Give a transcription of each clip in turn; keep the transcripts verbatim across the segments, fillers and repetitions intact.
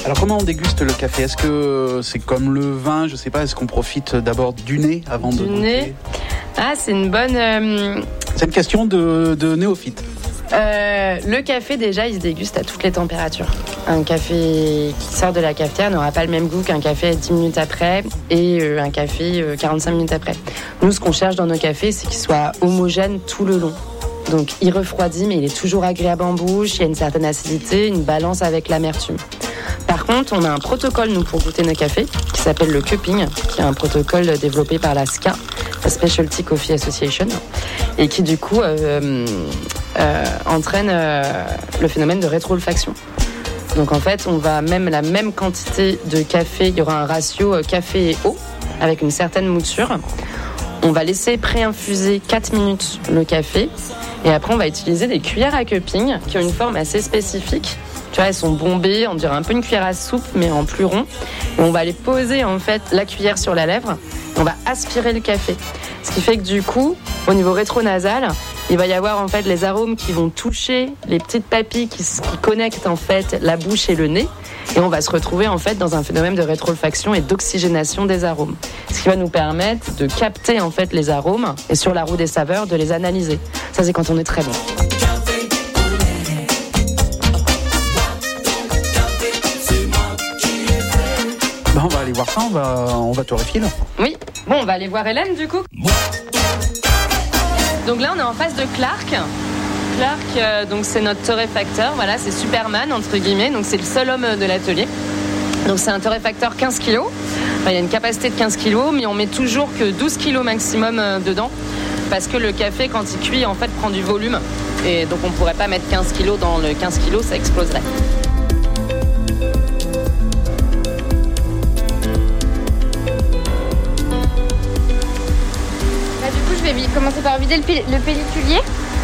Alors comment on déguste le café ? Est-ce que c'est comme le vin ? Je sais pas, est-ce qu'on profite d'abord du nez avant du de goûter ? nez. Ah, c'est une bonne... Euh... C'est une question de, de néophyte. Euh, le café, déjà, il se déguste à toutes les températures. Un café qui sort de la cafetière n'aura pas le même goût qu'un café dix minutes après et euh, un café euh, quarante-cinq minutes après. Nous, ce qu'on cherche dans nos cafés, c'est qu'il soit homogène tout le long. Donc, il refroidit, mais il est toujours agréable en bouche. Il y a une certaine acidité, une balance avec l'amertume. Par contre, on a un protocole, nous, pour goûter nos cafés, qui s'appelle le cupping, qui est un protocole développé par la S C A, la Specialty Coffee Association, et qui, du coup, euh, euh, entraîne euh, le phénomène de rétro-olfaction. Donc, en fait, on va même la même quantité de café, il y aura un ratio café et eau, avec une certaine mouture. On va laisser pré-infuser quatre minutes le café, et après, on va utiliser des cuillères à cupping, qui ont une forme assez spécifique. Tu vois, elles sont bombées, on dirait un peu une cuillère à soupe, mais en plus rond. Et on va aller poser, en fait, la cuillère sur la lèvre. On va aspirer le café. Ce qui fait que, du coup, au niveau rétronasal, il va y avoir, en fait, les arômes qui vont toucher les petites papilles qui, qui connectent, en fait, la bouche et le nez. Et on va se retrouver, en fait, dans un phénomène de rétro-olfaction et d'oxygénation des arômes. Ce qui va nous permettre de capter, en fait, les arômes et, sur la roue des saveurs, de les analyser. Ça, c'est quand on est très bon. Ben, on va aller voir ça, on va, on va torréfier là. Oui, bon, on va aller voir Hélène du coup. Donc là, on est en face de Clark. Clark, euh, donc c'est notre torréfacteur, voilà, c'est Superman entre guillemets, donc c'est le seul homme de l'atelier. Donc c'est un torréfacteur quinze kilos. Enfin, il y a une capacité de quinze kilos, mais on met toujours que douze kilos maximum euh, dedans, parce que le café, quand il cuit, en fait, prend du volume. Et donc on pourrait pas mettre quinze kilos dans le quinze kilos, ça exploserait. Je vais commencer par vider le, pel- le pelliculier.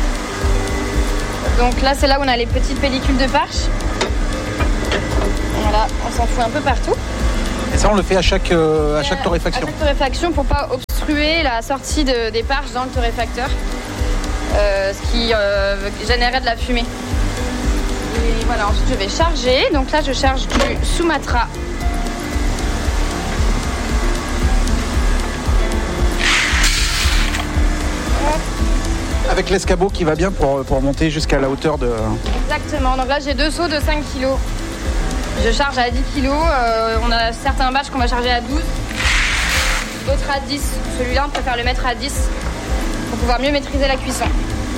Donc là, c'est là où on a les petites pellicules de parche. Voilà, on s'en fout un peu partout. Et ça, on le fait à chaque, euh, à chaque torréfaction. À chaque torréfaction pour pas obstruer la sortie de, des parches dans le torréfacteur, euh, ce qui euh, générerait de la fumée. Et voilà, ensuite je vais charger. Donc là, je charge du Sumatra. Avec l'escabeau qui va bien pour, pour monter jusqu'à la hauteur de... Exactement, donc là j'ai deux seaux de cinq kilos. Je charge à dix kilos, euh, on a certains batchs qu'on va charger à douze, d'autres à dix. Celui-là on préfère le mettre à dix pour pouvoir mieux maîtriser la cuisson.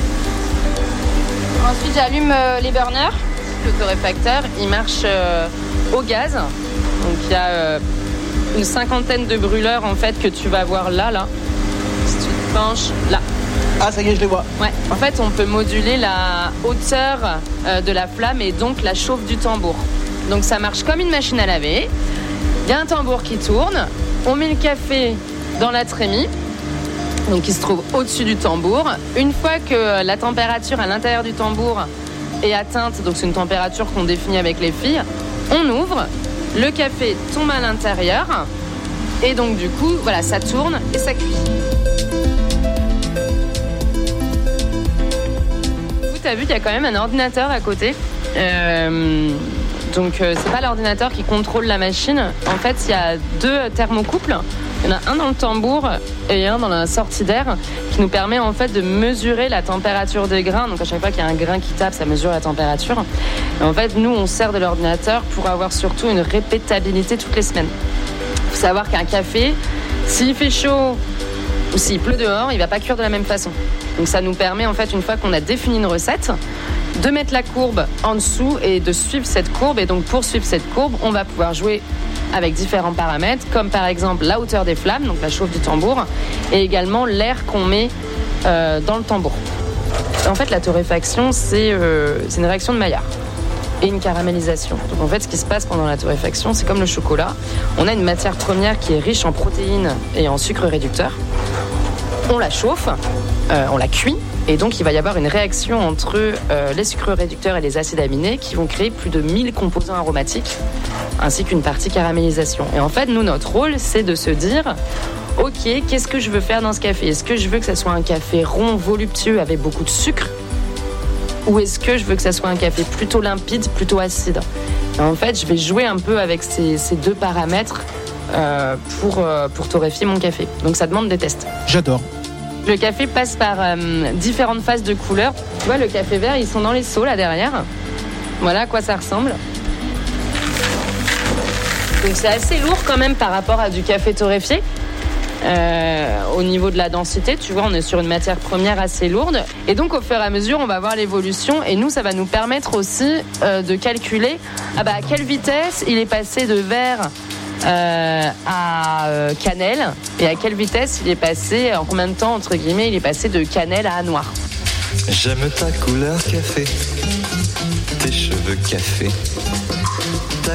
Ensuite j'allume euh, les burners. Le torréfacteur, il marche euh, au gaz. Donc il y a euh, une cinquantaine de brûleurs en fait que tu vas voir là, là. Si tu te penches, là. Ah, ça y est, je les vois. Ouais. En fait, on peut moduler la hauteur euh, de la flamme et donc la chauffe du tambour. Donc ça marche comme une machine à laver. Il y a un tambour qui tourne. On met le café dans la trémie, donc qui se trouve au-dessus du tambour. Une fois que la température à l'intérieur du tambour est atteinte, donc c'est une température qu'on définit avec les filles, on ouvre, le café tombe à l'intérieur et donc du coup, voilà, ça tourne et ça cuit. Tu as vu qu'il y a quand même un ordinateur à côté. Euh, donc euh, c'est pas l'ordinateur qui contrôle la machine. En fait, il y a deux thermocouples. Il y en a un dans le tambour et un dans la sortie d'air qui nous permet en fait de mesurer la température des grains. Donc à chaque fois qu'il y a un grain qui tape, ça mesure la température. Et en fait, nous, on sert de l'ordinateur pour avoir surtout une répétabilité toutes les semaines. Il faut savoir qu'un café, s'il fait chaud ou s'il pleut dehors, il va pas cuire de la même façon. Donc ça nous permet en fait, une fois qu'on a défini une recette, de mettre la courbe en dessous et de suivre cette courbe. Et donc pour suivre cette courbe, on va pouvoir jouer avec différents paramètres, comme par exemple la hauteur des flammes, donc la chauffe du tambour, et également l'air qu'on met euh, dans le tambour. En fait, la torréfaction, c'est, euh, c'est une réaction de Maillard et une caramélisation. Donc en fait, ce qui se passe pendant la torréfaction, c'est comme le chocolat. On a une matière première qui est riche en protéines et en sucre réducteur. On la chauffe, euh, on la cuit, et donc il va y avoir une réaction entre euh, les sucres réducteurs et les acides aminés qui vont créer plus de mille composants aromatiques, ainsi qu'une partie caramélisation. Et en fait, nous, notre rôle, c'est de se dire, ok, qu'est-ce que je veux faire dans ce café ? Est-ce que je veux que ça soit un café rond, voluptueux, avec beaucoup de sucre ? Ou est-ce que je veux que ça soit un café plutôt limpide, plutôt acide ? En fait, je vais jouer un peu avec ces, ces deux paramètres euh, pour, euh, pour torréfier mon café. Donc ça demande des tests. J'adore. Le café passe par euh, différentes phases de couleur. Tu vois, le café vert, ils sont dans les seaux là derrière. Voilà à quoi ça ressemble. Donc c'est assez lourd quand même par rapport à du café torréfié. Euh, au niveau de la densité, tu vois, on est sur une matière première assez lourde. Et donc au fur et à mesure, on va voir l'évolution. Et nous, ça va nous permettre aussi euh, de calculer ah bah, à quelle vitesse il est passé de vert Euh, à euh, cannelle et à quelle vitesse il est passé, en combien de temps entre guillemets il est passé de cannelle à noir. J'aime ta couleur café, tes cheveux café,